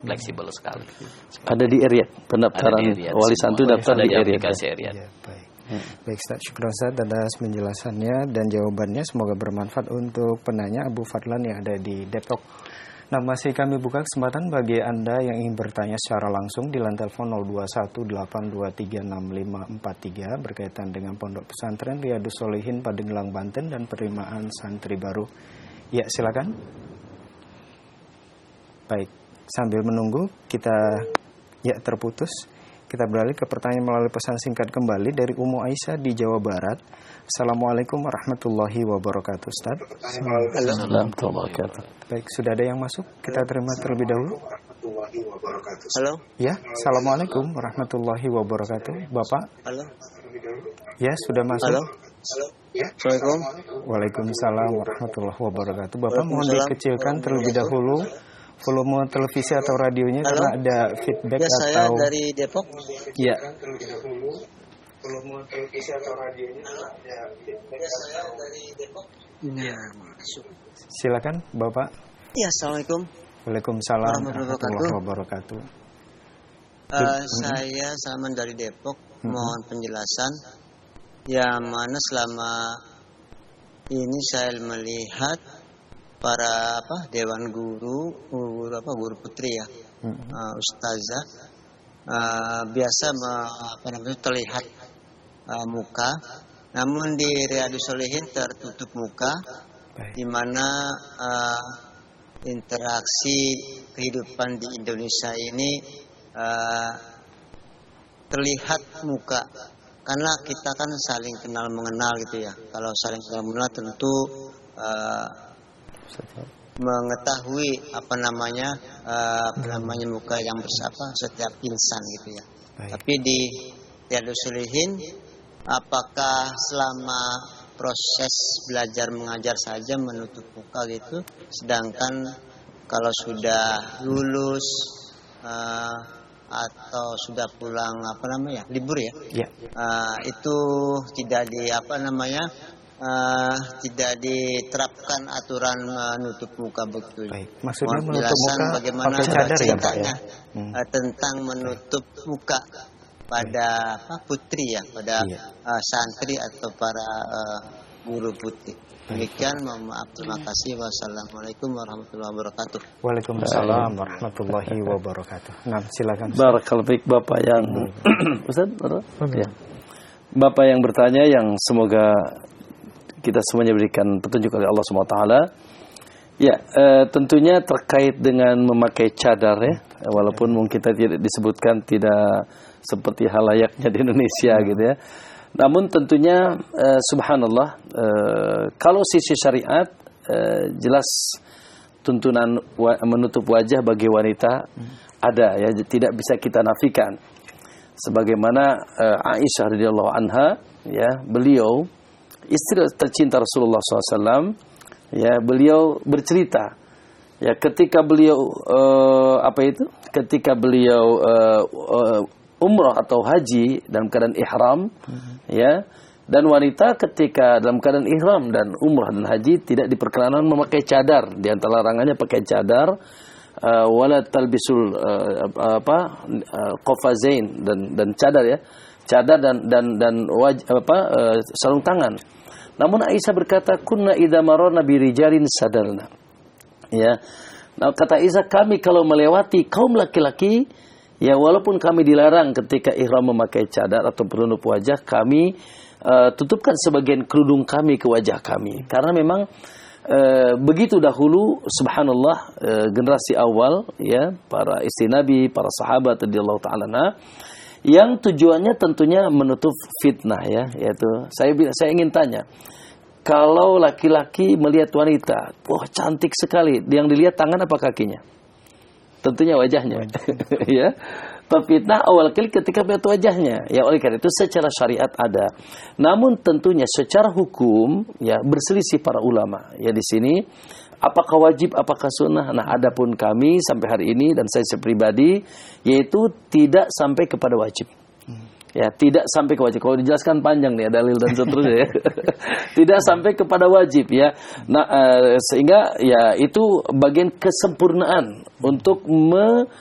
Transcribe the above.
fleksibel sekali. Ada di Eriat pendaftaran wali santri daftar di Eriat. Ya, baik. Baik, Ustaz, syukur Ustaz atas penjelasannya dan jawabannya, semoga bermanfaat untuk penanya Abu Fadlan yang ada di Depok. Nah, masih kami buka kesempatan bagi Anda yang ingin bertanya secara langsung di lantai telepon 0218236543 berkaitan dengan Pondok Pesantren Riyadhus Shalihin Pandeglang, Banten dan penerimaan santri baru. Ya, silakan. Baik, sambil menunggu kita terputus. Kita beralih ke pertanyaan melalui pesan singkat kembali dari Ummu Aisyah di Jawa Barat. Assalamualaikum warahmatullahi wabarakatuh, Ustaz. Assalamualaikum warahmatullahi wabarakatuh. Baik, sudah ada yang masuk? Kita terima terlebih dahulu. Halo. Ya, Assalamualaikum warahmatullahi wabarakatuh. Bapak? Halo. Ya, sudah masuk. Halo. Assalamualaikum. Waalaikumsalam warahmatullahi wabarakatuh. Bapak mohon dikecilkan terlebih dahulu volume televisi atau radionya. Halo? Karena ada feedback Ya, saya atau dari Depok. ya. Volume televisi atau radionya ada feedback. Ya, saya dari Depok. Ya, masuk. Silakan, Bapak. Ya, Assalamualaikum. Waalaikumsalam warahmatullahi wabarakatuh. Saya Salman dari Depok. Mohon penjelasan. Yang mana selama ini saya melihat para dewan guru putri ya, ustazah biasa terlihat muka, namun di Riyadhus Shalihin tertutup muka, di mana interaksi kehidupan di Indonesia ini terlihat muka, karena kita kan saling kenal mengenal gitu ya. Kalau saling kenal mengenal tentu mengetahui muka yang bersapa setiap insan gitu ya. Tapi di Riyadhus Shalihin, apakah selama proses belajar mengajar saja menutup muka gitu, sedangkan kalau sudah lulus atau sudah pulang libur ya, itu tidak tidak diterapkan aturan menutup muka begitu. Baik, maksudnya menutup muka bagaimana pakai cadar ya, Pak ya? Tentang menutup muka pada putri ya, pada santri atau para guru putri. Demikian, mohon maaf, terima kasih. Wassalamualaikum warahmatullahi wabarakatuh. Waalaikumsalam warahmatullahi wabarakatuh. Nah, silakan. Barakallahu fiik Bapak yang Ustaz, ya. Bapak yang bertanya, yang semoga kita semuanya berikan petunjuk oleh Allah SWT. Ya, tentunya terkait dengan memakai cadar ya, walaupun mungkin kita tidak disebutkan, tidak seperti halayaknya di Indonesia gitu ya. Namun tentunya subhanallah, kalau sisi syariat jelas tuntunan menutup wajah bagi wanita ada ya, tidak bisa kita nafikan. Sebagaimana Aisyah radhiyallahu anha ya, beliau istri tercinta Rasulullah SAW ya, beliau bercerita ya, ketika beliau ketika beliau umrah atau haji dalam keadaan ihram ya, dan wanita ketika dalam keadaan ihram dan umrah dan haji tidak diperkenankan memakai cadar. Di antara larangannya pakai cadar, wala talbisul qafazain, dan cadar ya, cadar dan sarung tangan. Namun Aisyah berkata, kunna idza mararna bi rijalin sadarna. Ya. Nah, kata Aisyah, kami kalau melewati kaum laki-laki, ya walaupun kami dilarang ketika ihram memakai cadar atau penutup wajah, kami tutupkan sebagian kerudung kami ke wajah kami. Karena memang begitu dahulu subhanallah, generasi awal ya, para istri Nabi, para sahabat radhiyallahu ta'ala yang tujuannya tentunya menutup fitnah ya, yaitu saya ingin tanya, kalau laki-laki melihat wanita, wah cantik sekali, yang dilihat tangan apa kakinya? Tentunya wajahnya. Ya. Fitnah awal kali ketika melihat wajahnya. Ya, oleh karena itu secara syariat ada. Namun tentunya secara hukum ya berselisih para ulama. Ya di sini apakah wajib, apakah sunnah? Nah, adapun kami sampai hari ini dan saya pribadi yaitu tidak sampai kepada wajib. Ya, tidak sampai ke wajib. Kalau dijelaskan panjang nih dalil dan seterusnya ya. Tidak sampai kepada wajib ya. Nah, sehingga ya itu bagian kesempurnaan untuk